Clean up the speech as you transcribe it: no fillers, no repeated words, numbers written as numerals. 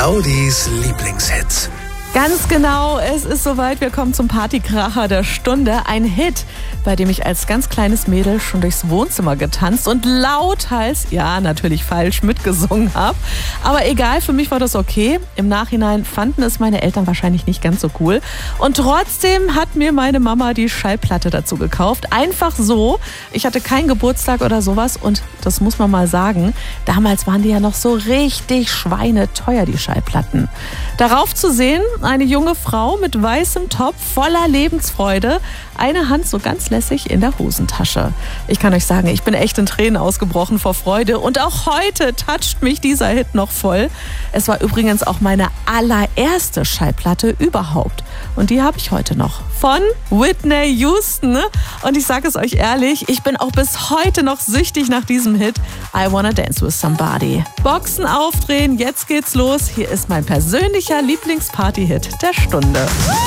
Claudis Lieblingshits. Ganz genau, es ist soweit. Wir kommen zum Partykracher der Stunde. Ein Hit, bei dem ich als ganz kleines Mädel schon durchs Wohnzimmer getanzt und lauthals, ja natürlich falsch, mitgesungen habe. Aber egal, für mich war das okay. Im Nachhinein fanden es meine Eltern wahrscheinlich nicht ganz so cool. Und trotzdem hat mir meine Mama die Schallplatte dazu gekauft. Einfach so. Ich hatte keinen Geburtstag oder sowas und das muss man mal sagen, damals waren die ja noch so richtig schweineteuer, die Schallplatten. Darauf zu sehen, eine junge Frau mit weißem Top, voller Lebensfreude, eine Hand so ganz lässig in der Hosentasche. Ich kann euch sagen, ich bin echt in Tränen ausgebrochen vor Freude und auch heute toucht mich dieser Hit noch voll. Es war übrigens auch meine allererste Schallplatte überhaupt und die habe ich heute noch von Whitney Houston. Und ich sage es euch ehrlich, ich bin auch bis heute noch süchtig nach diesem Hit I Wanna Dance With Somebody. Boxen aufdrehen, jetzt geht's los. Hier ist mein persönlicher Lieblingsparty-Hit der Stunde.